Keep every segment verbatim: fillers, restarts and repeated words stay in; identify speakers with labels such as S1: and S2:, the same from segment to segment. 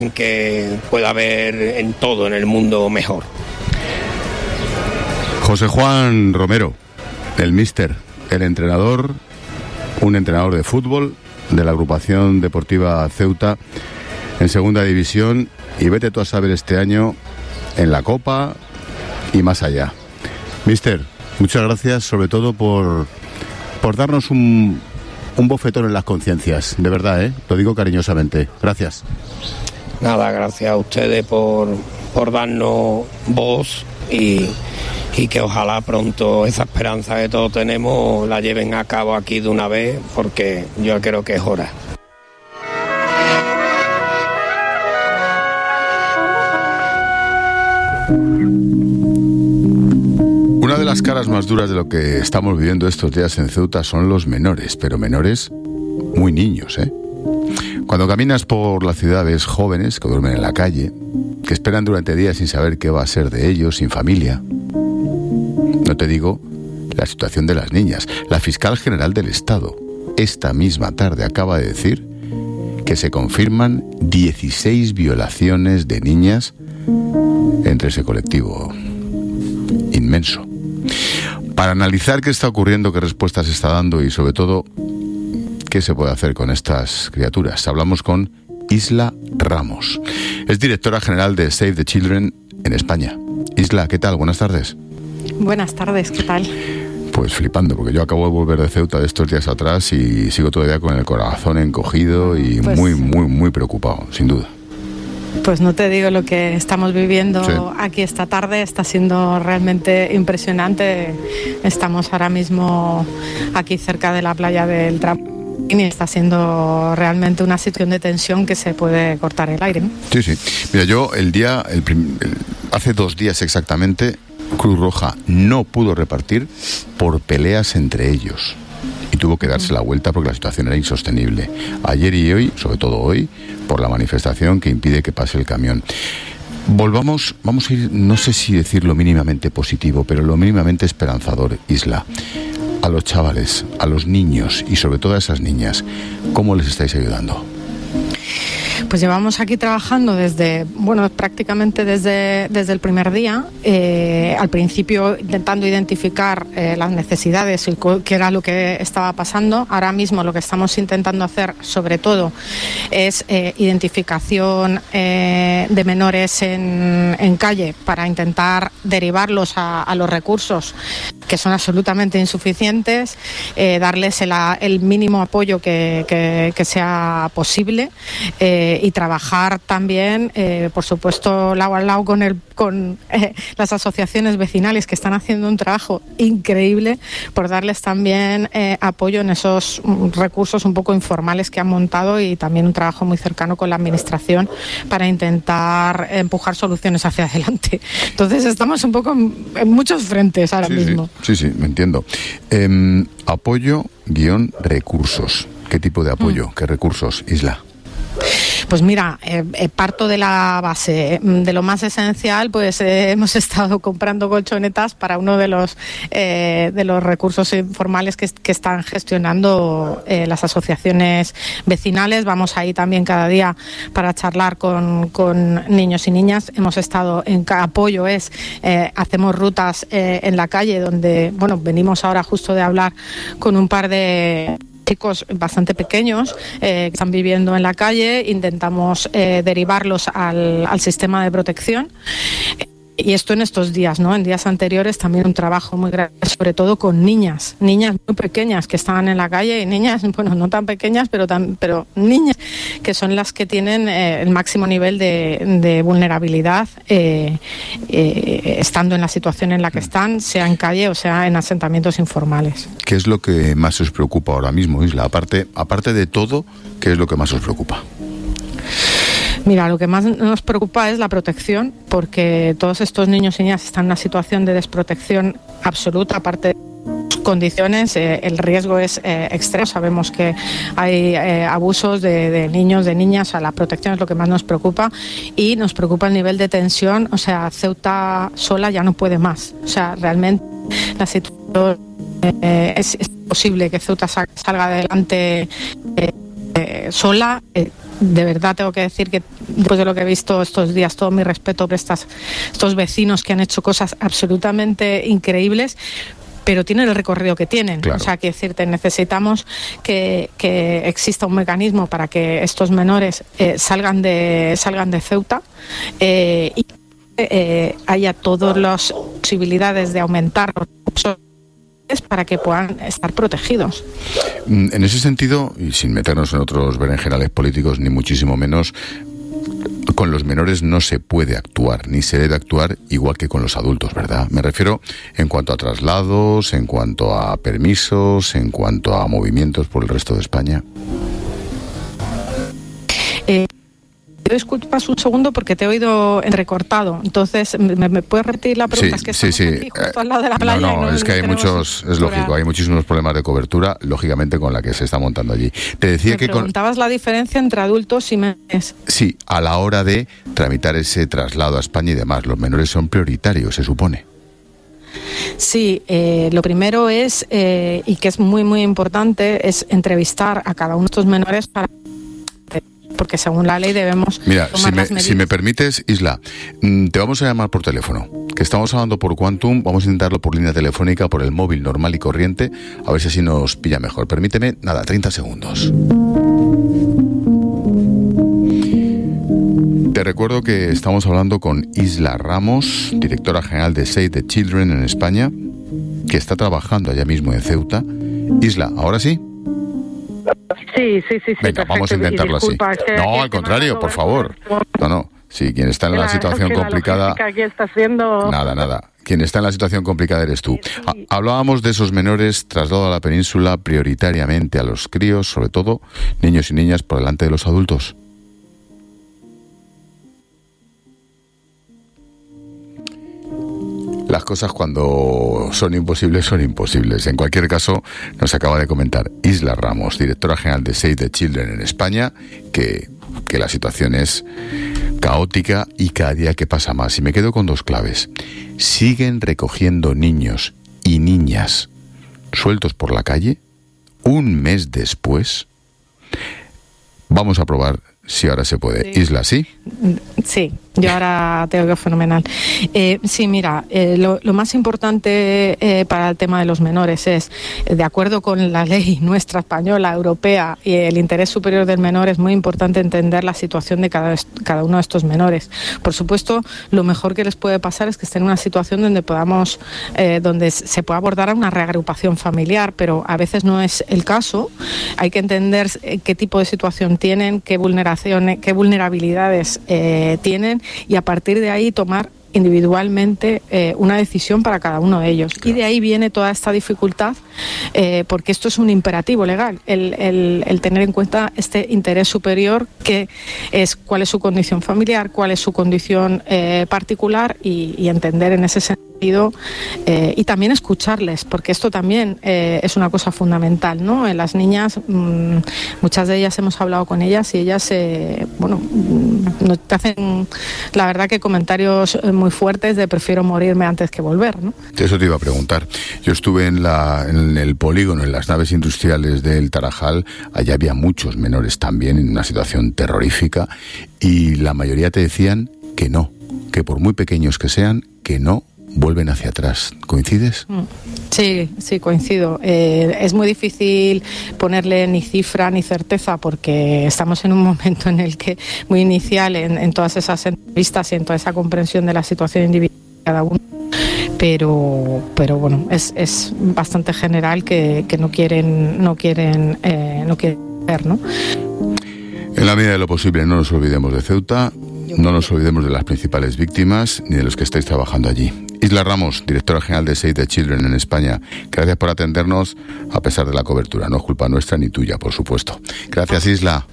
S1: que pueda haber en todo en el mundo mejor.
S2: José Juan Romero, el míster, el entrenador, un entrenador de fútbol de la agrupación deportiva Ceuta en segunda división, y vete tú a saber este año en la Copa y más allá. Míster, muchas gracias sobre todo por, por darnos un, un bofetón en las conciencias, de verdad, ¿eh? Lo digo cariñosamente. Gracias.
S1: Nada, gracias a ustedes por, por darnos voz y, y que ojalá pronto esa esperanza que todos tenemos la lleven a cabo aquí de una vez, porque yo creo que es hora.
S2: Una de las caras más duras de lo que estamos viviendo estos días en Ceuta son los menores, pero menores muy niños, ¿eh? Cuando caminas por la ciudad ves jóvenes que duermen en la calle, que esperan durante días sin saber qué va a ser de ellos, sin familia. No te digo la situación de las niñas. La fiscal general del Estado esta misma tarde acaba de decir que se confirman dieciséis violaciones de niñas entre ese colectivo inmenso. Para analizar qué está ocurriendo, qué respuestas se está dando y sobre todo qué se puede hacer con estas criaturas, hablamos con Isla Ramos. Es directora general de Save the Children en España. Isla, ¿qué tal? Buenas tardes.
S3: Buenas tardes, ¿qué tal?
S2: Pues flipando, porque yo acabo de volver de Ceuta de estos días atrás y sigo todavía con el corazón encogido y pues, muy, muy, muy preocupado, sin duda.
S3: Pues no te digo lo que estamos viviendo sí. aquí esta tarde, está siendo realmente impresionante. Estamos ahora mismo aquí cerca de la playa del Trampolín y está siendo realmente una situación de tensión que se puede cortar el aire, ¿no? Sí, sí. Mira, yo el día, el prim, el, hace dos días exactamente, Cruz Roja no pudo repartir por peleas entre ellos y tuvo que darse la vuelta porque la situación era insostenible. Ayer y hoy, sobre todo hoy, por la manifestación que impide que pase el camión. Volvamos, vamos a ir, no sé si decirlo mínimamente positivo, pero lo mínimamente esperanzador, Isla. A los chavales, a los niños y sobre todo a esas niñas, ¿cómo les estáis ayudando? Pues llevamos aquí trabajando desde, bueno, prácticamente desde, desde el primer día, eh, al principio intentando identificar eh, las necesidades y qué era lo que estaba pasando. Ahora mismo lo que estamos intentando hacer, sobre todo, es eh, identificación eh, de menores en, en calle para intentar derivarlos a, a los recursos que son absolutamente insuficientes, eh, darles el, el mínimo apoyo que, que, que sea posible eh, y trabajar también, eh, por supuesto, lado a lado con, el, con eh, las asociaciones vecinales que están haciendo un trabajo increíble por darles también eh, apoyo en esos recursos un poco informales que han montado y también un trabajo muy cercano con la administración para intentar empujar soluciones hacia adelante. Entonces estamos un poco en, en muchos frentes ahora
S2: sí,
S3: mismo.
S2: Sí, sí, sí, me entiendo. Eh, apoyo guión recursos. ¿Qué tipo de apoyo? Mm. ¿Qué recursos, Isla?
S3: Pues mira, eh, eh, parto de la base, de lo más esencial, pues eh, hemos estado comprando colchonetas para uno de los eh, de los recursos informales que, que están gestionando eh, las asociaciones vecinales. Vamos ahí también cada día para charlar con, con niños y niñas. Hemos estado en apoyo, es eh, hacemos rutas eh, en la calle donde, bueno, venimos ahora justo de hablar con un par de chicos bastante pequeños eh, que están viviendo en la calle, intentamos eh, derivarlos al, al sistema de protección. Y esto en estos días, ¿no? En días anteriores también un trabajo muy grande, sobre todo con niñas, niñas muy pequeñas que estaban en la calle y niñas, bueno, no tan pequeñas, pero tan, pero niñas que son las que tienen eh, el máximo nivel de, de vulnerabilidad eh, eh, estando en la situación en la que están, sea en calle o sea en asentamientos informales. ¿Qué es lo que más os preocupa ahora mismo, Isla? Aparte, aparte de todo, ¿qué es lo que más os preocupa? Mira, lo que más nos preocupa es la protección, porque todos estos niños y niñas están en una situación de desprotección absoluta, aparte de condiciones, eh, el riesgo es eh, extremo. Sabemos que hay eh, abusos de, de niños, de niñas, o sea, la protección es lo que más nos preocupa y nos preocupa el nivel de tensión. O sea, Ceuta sola ya no puede más. O sea, realmente la situación eh, es, es posible que Ceuta salga adelante eh, eh, sola. Eh, de verdad tengo que decir que después de lo que he visto estos días, todo mi respeto por estas, estos vecinos que han hecho cosas absolutamente increíbles, pero tienen el recorrido que tienen. Claro. O sea, quiero decirte, necesitamos que, que exista un mecanismo para que estos menores eh, salgan de salgan de Ceuta eh, y eh, haya todas las posibilidades de aumentar los recursos para que puedan estar protegidos.
S2: En ese sentido, y sin meternos en otros berenjenales políticos, ni muchísimo menos, con los menores no se puede actuar, ni se debe actuar igual que con los adultos, ¿verdad? Me refiero en cuanto a traslados, en cuanto a permisos, en cuanto a movimientos por el resto de España.
S3: Eh, disculpas un segundo porque te he oído recortado. Entonces, ¿me, me puedes repetir la pregunta?
S2: Sí,
S3: es que
S2: sí, sí.
S3: Aquí, justo al lado de la playa.
S2: No, no,
S3: no
S2: es que hay muchos, es lógico, hay muchísimos problemas de cobertura, lógicamente, con la que se está montando allí. Te decía
S3: me
S2: que
S3: preguntabas con... la diferencia entre adultos y menores.
S2: Sí, a la hora de tramitar ese traslado a España y demás, los menores son prioritarios, se supone.
S3: Sí, eh, lo primero es, eh, y que es muy, muy importante, es entrevistar a cada uno de estos menores para... porque según la ley debemos
S2: Mira,
S3: tomar
S2: si me,
S3: las medidas.
S2: si me permites, Isla, te vamos a llamar por teléfono, que estamos hablando por Quantum, vamos a intentarlo por línea telefónica, por el móvil normal y corriente, a ver si así nos pilla mejor. Permíteme, nada, treinta segundos. Te recuerdo que estamos hablando con Isla Ramos, directora general de Save the Children en España, que está trabajando allá mismo en Ceuta. Isla, ¿ahora sí?
S4: Sí, sí, sí, sí.
S2: Venga,
S4: perfecto.
S2: vamos a intentarlo así.
S4: Que,
S2: no,
S4: que
S2: al contrario, por favor. No, no. Sí, quien está en la, la situación
S4: que
S2: complicada...
S4: La aquí está siendo...
S2: Nada, nada. Quien está en la situación complicada eres tú.
S4: Sí, sí.
S2: Hablábamos de esos menores traslado a la península, prioritariamente a los críos, sobre todo niños y niñas, por delante de los adultos. Las cosas cuando son imposibles son imposibles. En cualquier caso, nos acaba de comentar Isla Ramos, directora general de Save the Children en España, que, que la situación es caótica y cada día que pasa más. Y me quedo con dos claves. Siguen recogiendo niños y niñas sueltos por la calle un mes después. Vamos a probar si ahora se puede. Sí. Isla, ¿sí?
S3: Sí, yo ahora te oigo fenomenal. Eh, sí, mira, eh, lo, lo más importante eh, para el tema de los menores es, de acuerdo con la ley nuestra española, europea, y el interés superior del menor, es muy importante entender la situación de cada, cada uno de estos menores. Por supuesto, lo mejor que les puede pasar es que estén en una situación donde podamos, eh, donde se pueda abordar una reagrupación familiar, pero a veces no es el caso. Hay que entender qué tipo de situación tienen, qué vulneraciones, qué vulnerabilidades eh, tienen, y a partir de ahí tomar individualmente eh, una decisión para cada uno de ellos. Claro. Y de ahí viene toda esta dificultad, eh, porque esto es un imperativo legal, el, el, el tener en cuenta este interés superior, que es cuál es su condición familiar, cuál es su condición eh, particular, y, y entender en ese sentido eh, y también escucharles, porque esto también eh, es una cosa fundamental, ¿no? En las niñas, mmm, muchas de ellas hemos hablado con ellas y ellas, eh, bueno, no te hacen, la verdad, que comentarios muy fuertes de prefiero morirme antes que volver, ¿no?
S2: Eso te iba a preguntar. Yo estuve en, la, en el polígono, en las naves industriales del Tarajal. Allá había muchos menores también en una situación terrorífica, y la mayoría te decían que no, que por muy pequeños que sean, que no vuelven hacia atrás. ¿Coincides?
S3: Sí, sí, coincido. Eh, es muy difícil ponerle ni cifra ni certeza, porque estamos en un momento en el que muy inicial en, en todas esas entrevistas y en toda esa comprensión de la situación individual de cada uno. Pero, pero bueno, es, es bastante general que, que no quieren, no quieren, eh, no quieren ver, ¿no?
S2: En la medida de lo posible, no nos olvidemos de Ceuta. No nos olvidemos de las principales víctimas ni de los que estáis trabajando allí. Isla Ramos, directora general de Save the Children en España, gracias por atendernos a pesar de la cobertura. No es culpa nuestra ni tuya, por supuesto. Gracias, Isla.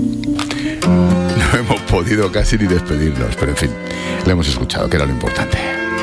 S2: No hemos podido casi ni despedirnos, pero en fin, le hemos escuchado, que era lo importante.